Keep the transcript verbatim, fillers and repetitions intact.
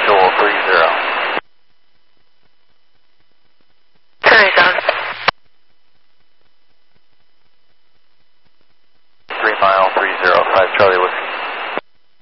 visual three zero. Turn it on. Three mile three zero five Charlie Whiskey.